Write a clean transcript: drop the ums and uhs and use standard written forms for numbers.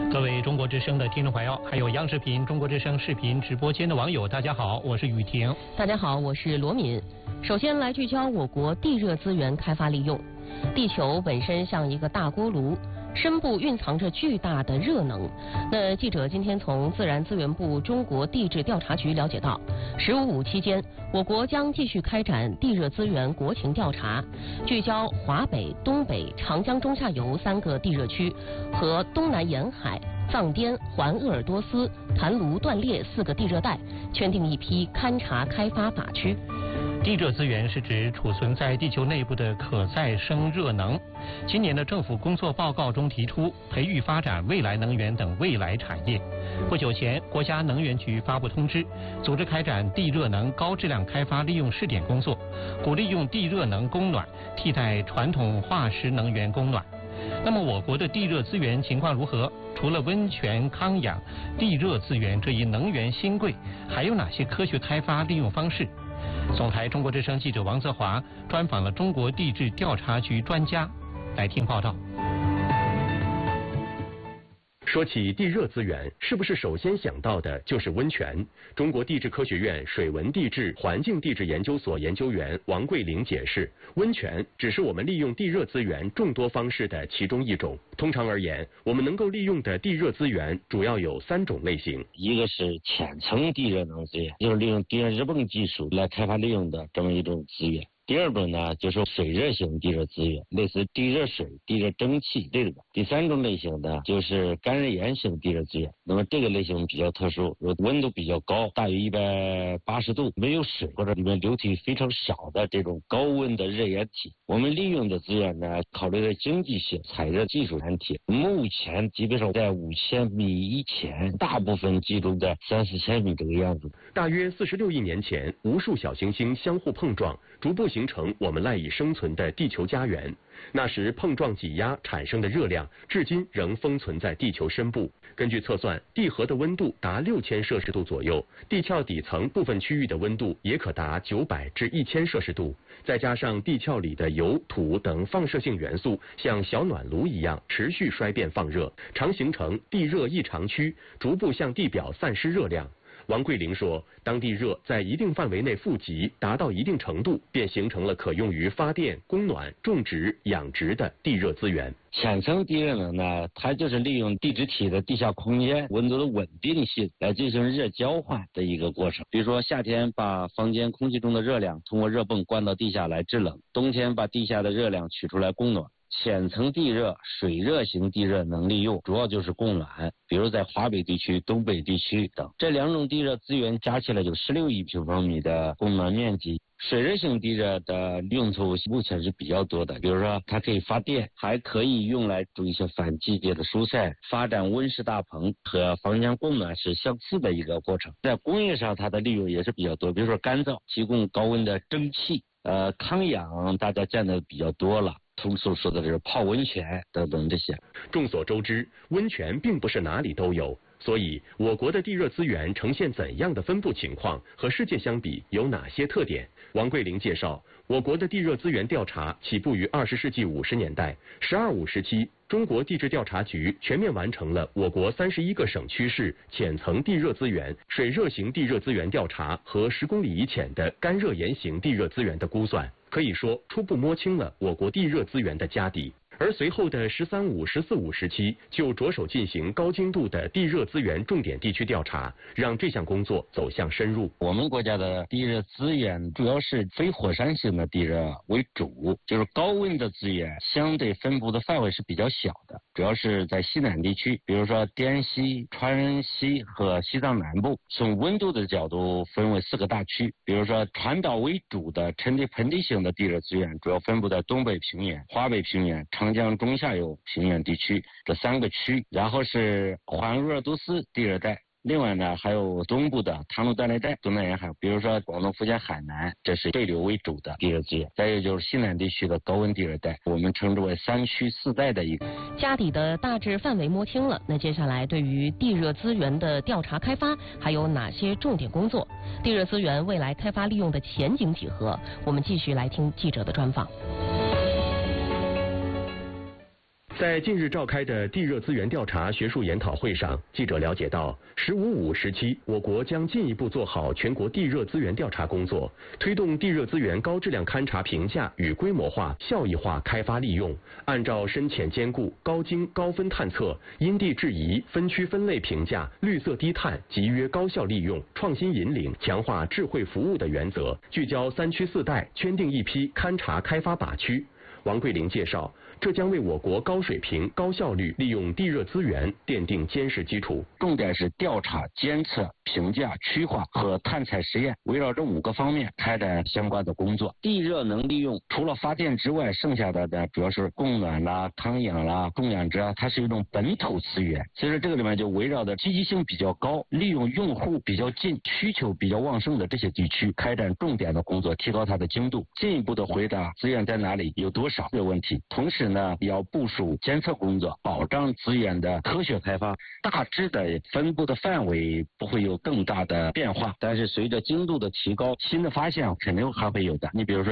各位中国之声的听众朋友，还有央视频、中国之声视频直播间的网友，大家好，我是雨婷。 大家好，我是罗敏。首先来聚焦我国地热资源开发利用。地球本身像一个大锅炉，深部蕴藏着巨大的热能。那记者今天从自然资源部中国地质调查局了解到，15.5期间，我国将继续开展地热资源国情调查，聚焦华北、东北、长江中下游3个地热区和东南沿海、藏滇环鄂尔多斯、坛卢断裂4个地热带，圈定一批勘察开发法区。 地热资源是指储存在地球内部的可再生热能。今年的政府工作报告中提出，培育发展未来能源等未来产业。不久前，国家能源局发布通知，组织开展地热能高质量开发利用试点工作，鼓励用地热能供暖，替代传统化石能源供暖。那么我国的地热资源情况如何？除了温泉、康养、地热资源这一能源新贵，还有哪些科学开发利用方式？总台中国之声记者王泽华专访了中国地质调查局专家，来听报道。 说起地热资源，是不是首先想到的就是温泉？中国地质科学院水文地质环境地质研究所研究员王桂玲解释，温泉只是我们利用地热资源众多方式的其中一种。通常而言，我们能够利用的地热资源主要有3种类型。 一个是浅层地热能资源，就是利用地热热泵技术来开发利用的这么一种资源。第二种呢，就是水热型地热资源，类似地热水、地热蒸汽这个。第3种类型呢，就是干热岩型地热资源。那么这个类型比较特殊，温度比较高，大于180度，没有水或者里面流体非常少的这种高温的热液体。我们利用的资源呢，考虑了经济性、采热技术难题。目前基本上在5000米以前，大部分集中在3-4千米这个样子。 大约46亿年前，无数小行星相互碰撞，逐步形成我们赖以生存的地球家园。那时碰撞挤压产生的热量，至今仍封存在地球深部。根据测算，地核的温度达6000摄氏度左右，地壳底层部分区域的温度也可达900至1000摄氏度。再加上地壳里的油、土等放射性元素像小暖炉一样持续衰变放热，常形成地热异常区，逐步向地表散失热量。王桂玲说，当地热在一定范围内富集，达到一定程度，便形成了可用于发电、供暖、种植、养殖的地热资源。 浅层地热能呢，它就是利用地质体的地下空间温度的稳定性来进行热交换的一个过程。比如说夏天把房间空气中的热量通过热泵灌到地下来制冷，冬天把地下的热量取出来供暖。浅层地热、水热型地热能利用主要就是供暖，比如在华北地区、东北地区等，这2种地热资源加起来就16亿平方米的供暖面积。水热型地热的用途目前是比较多的，比如说它可以发电，还可以用来种一些反季节的蔬菜，发展温室大棚，和房间供暖是相似的一个过程。在工业上它的利用也是比较多，比如说干燥，提供高温的蒸汽，康养大家见的比较多了，通俗说的是泡温泉等等这些。 众所周知，温泉并不是哪里都有，所以我国的地热资源呈现怎样的分布情况，和世界相比有哪些特点？王桂玲介绍，我国的地热资源调查起步于20世纪50年代，12.5时期，中国地质调查局全面完成了我国31个省区市浅层地热资源、水热型地热资源调查和10公里以浅的干热岩型地热资源的估算，可以说初步摸清了我国地热资源的家底。而随后的13.5、14.5时期就着手进行高精度的地热资源重点地区调查，让这项工作走向深入。 我们国家的地热资源主要是非火山型的地热为主，就是高温的资源相对分布的范围是比较小的，主要是在西南地区，比如说滇西、川西和西藏南部。从温度的角度分为4个大区，比如说传导为主的沉积盆地型的地热资源主要分布在东北平原、华北平原、长江中下游平原地区这3个区，然后是环鄂尔多斯地热带，另外呢还有东部的坛卢断裂带、东南沿海，比如说广东、福建、海南，这是对流为主的地热资源。再有就是西南地区的高温地热带，我们称之为3区4带的一个。 家底的大致范围摸清了，那接下来对于地热资源的调查开发还有哪些重点工作？地热资源未来开发利用的前景几何？我们继续来听记者的专访。 在近日召开的地热资源调查学术研讨会上，记者了解到，“15+5”时期，我国将进一步做好全国地热资源调查工作，推动地热资源高质量勘查评价与规模化、效益化开发利用，按照深浅兼顾、高精高分探测、因地制宜、分区分类评价、绿色低碳、集约高效利用、创新引领、强化智慧服务的原则，聚焦3区4带，圈定一批勘查开发靶区。王桂玲介绍，这将为我国高水平、高效率利用地热资源奠定坚实基础。 重点是调查、监测、评价、区划和探采实验，围绕这5个方面开展相关的工作。地热能利用除了发电之外，剩下的呢主要是供暖啦、康养啦、供养殖啊，它是一种本土资源。所以说这个里面就围绕着积极性比较高、利用用户比较近、需求比较旺盛的这些地区，开展重点的工作，提高它的精度，进一步的回答资源在哪里、有多少这个问题。同时呢，要部署监测工作，保障资源的科学开发。大致的分布的范围不会有更大的变化，但是随着精度的提高，新的发现肯定还会有的。你比如说